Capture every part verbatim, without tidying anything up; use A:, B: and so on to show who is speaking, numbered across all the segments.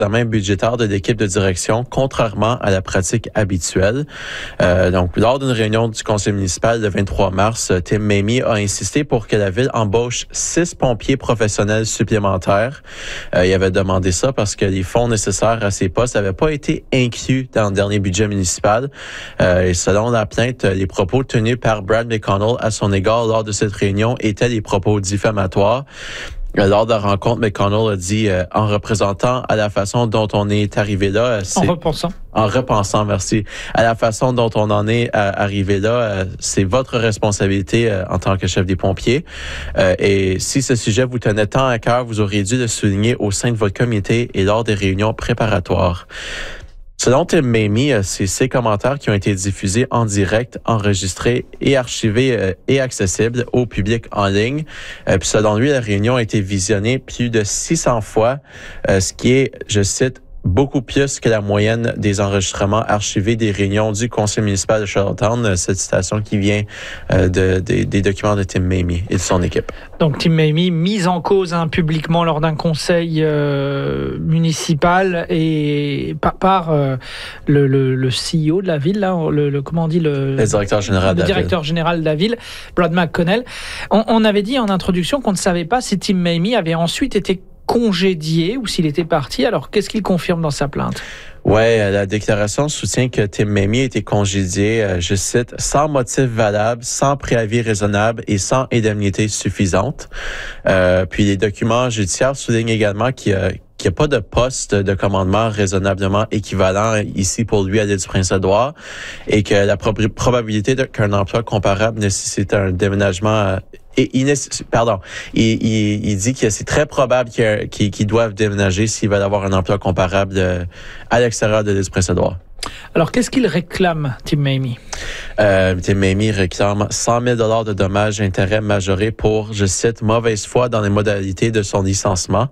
A: examen budgétaire de l'équipe de direction, contrairement à la pratique habituelle. Euh, donc, lors d'une réunion du conseil municipal le vingt-trois mars, Tim Mamie a insisté pour que la ville embauche six pompiers professionnels supplémentaires. Euh, il avait demandé ça parce que les fonds nécessaires à ces postes n'avaient pas été inclus dans le dernier budget municipal. Euh, et selon la plainte, les propos tenus par Brad McConnell à son égard lors de cette réunion étaient des propos diffamatoires. Lors de la rencontre, McConnell a dit, euh, en représentant à la façon dont on est arrivé là...
B: En repensant.
A: En repensant, merci. À la façon dont on en est euh, arrivé là, euh, c'est votre responsabilité euh, en tant que chef des pompiers. Euh, et si ce sujet vous tenait tant à cœur, vous auriez dû le souligner au sein de votre comité et lors des réunions préparatoires. Selon Tim Mamie, c'est ces commentaires qui ont été diffusés en direct, enregistrés et archivés euh, et accessibles au public en ligne. Euh, puis selon lui, la réunion a été visionnée plus de six cents fois, euh, ce qui est, je cite, beaucoup plus que la moyenne des enregistrements archivés des réunions du conseil municipal de Charlottetown. Cette citation qui vient euh, de, de, des documents de Tim Mamie et de son équipe.
B: Donc Tim Mamie, mise en cause hein, publiquement lors d'un conseil euh, municipal et par, par euh, le, le, le C E O de la ville, là, le, le comment on dit le,
A: le directeur général
B: le
A: de la
B: directeur
A: ville.
B: général de la ville, Brad McConnell. On, on avait dit en introduction qu'on ne savait pas si Tim Mamie avait ensuite été congédié ou s'il était parti. Alors, qu'est-ce qu'il confirme dans sa plainte?
A: Ouais, la déclaration soutient que Tim Mamie a été congédié, euh, je cite, sans motif valable, sans préavis raisonnable et sans indemnité suffisante. Euh, puis les documents judiciaires soulignent également qu'il y a qu'il n'y a pas de poste de commandement raisonnablement équivalent ici pour lui à l'île du Prince-Édouard et que la prob- probabilité de, qu'un emploi comparable nécessite un déménagement euh, et il, pardon, il, il, il dit que c'est très probable qu'il, qu'il, qu'il doivent déménager s'ils veulent avoir un emploi comparable de, à l'extérieur de l'île du Prince-Édouard.
B: Alors, qu'est-ce qu'il réclame, Tim Mamie?
A: Euh, Tim Mamie réclame cent mille dollars de dommages et intérêts majorés pour, je cite, mauvaise foi dans les modalités de son licenciement.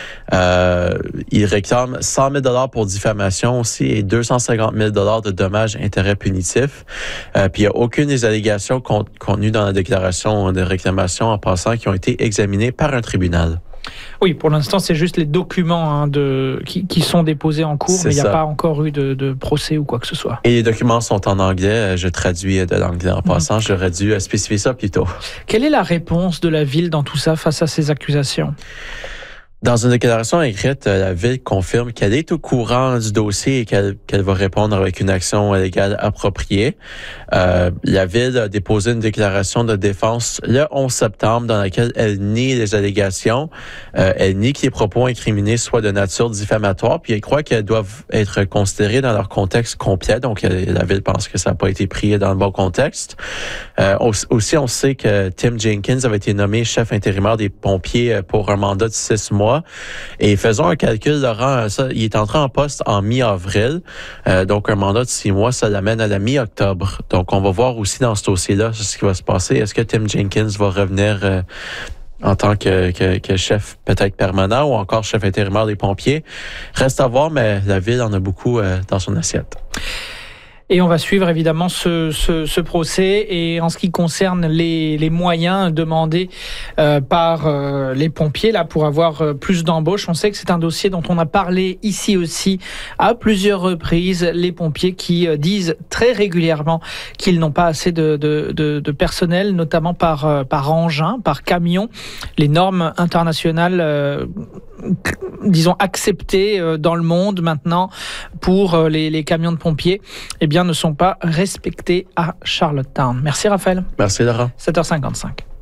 A: Euh, il réclame cent mille dollars pour diffamation aussi et deux cent cinquante mille dollars de dommages et intérêts punitifs. Euh, puis il n'y a aucune des allégations con- contenues dans la déclaration de réclamation en passant qui ont été examinées par un tribunal.
B: Oui, pour l'instant, c'est juste les documents hein, de, qui, qui sont déposés en cours,
A: c'est
B: mais il n'y a
A: ça.
B: pas encore eu de, de procès ou quoi que ce soit.
A: Et les documents sont en anglais. Je traduis de l'anglais en passant. Mmh. J'aurais dû spécifier ça plus tôt.
B: Quelle est la réponse de la ville dans tout ça face à ces accusations?
A: Dans une déclaration écrite, la Ville confirme qu'elle est au courant du dossier et qu'elle, qu'elle va répondre avec une action légale appropriée. Euh, la Ville a déposé une déclaration de défense le onze septembre dans laquelle elle nie les allégations. Euh, elle nie que les propos incriminés soient de nature diffamatoire, puis elle croit qu'elles doivent être considérées dans leur contexte complet. Donc, la Ville pense que ça n'a pas été pris dans le bon contexte. Euh, aussi, on sait que Tim Jenkins avait été nommé chef intérimaire des pompiers pour un mandat de six mois. Et faisons un calcul, Laurent, ça, il est entré en poste en mi-avril, euh, donc un mandat de six mois, ça l'amène à la mi-octobre. Donc, on va voir aussi dans ce dossier-là ce qui va se passer. Est-ce que Tim Jenkins va revenir euh, en tant que, que, que chef peut-être permanent ou encore chef intérimaire des pompiers? Reste à voir, mais la Ville en a beaucoup euh, dans son assiette.
B: Et on va suivre évidemment ce, ce, ce procès. Et en ce qui concerne les, les moyens demandés euh, par euh, les pompiers là pour avoir euh, plus d'embauches, on sait que c'est un dossier dont on a parlé ici aussi à plusieurs reprises. Les pompiers qui euh, disent très régulièrement qu'ils n'ont pas assez de, de, de, de personnel, notamment par, euh, par engin, par camion. Les normes internationales, euh, disons acceptées euh, dans le monde maintenant pour euh, les, les camions de pompiers, eh bien, ne sont pas respectés à Charlottetown. Merci Raphaël.
A: Merci Laurent.
B: sept heures cinquante-cinq.